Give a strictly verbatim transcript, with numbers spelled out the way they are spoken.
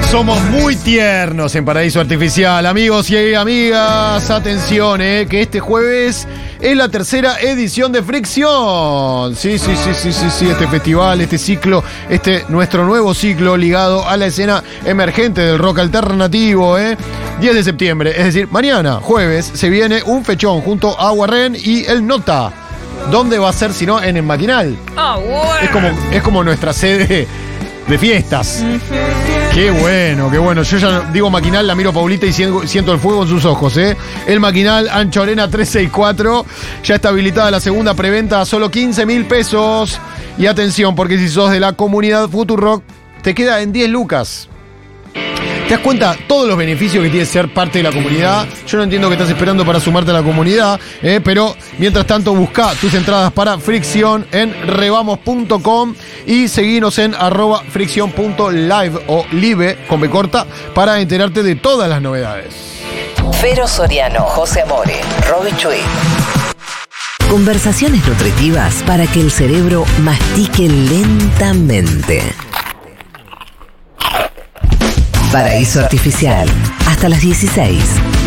Somos muy tiernos en Paraíso Artificial, amigos y amigas. Atención, eh, que este jueves es la tercera edición de Fricción. Sí, sí, sí, sí, sí, sí, este festival, este ciclo, este nuestro nuevo ciclo ligado a la escena emergente del rock alternativo, eh. diez de septiembre, es decir, mañana, jueves, se viene un fechón junto a Warren y el Nota. ¿Dónde va a ser sino en el Maquinal? Oh, bueno. Es como, es como nuestra sede de fiestas. Qué bueno, qué bueno. Yo ya digo Maquinal, la miro a Paulita y siento el fuego en sus ojos, ¿eh? El Maquinal, Ancho Arena trescientos sesenta y cuatro. Ya está habilitada la segunda preventa a solo quince mil pesos. Y atención, porque si sos de la comunidad Futurock, te queda en diez lucas. ¿Te das cuenta todos los beneficios que tiene ser parte de la comunidad? Yo no entiendo qué estás esperando para sumarte a la comunidad, eh, pero mientras tanto busca tus entradas para Fricción en rebamos punto com y seguinos en arroba fricción punto live o live con B corta para enterarte de todas las novedades. Fero Soriano, José Amore, Roby Chuy. Conversaciones nutritivas para que el cerebro mastique lentamente. Paraíso Artificial, hasta las dieciséis.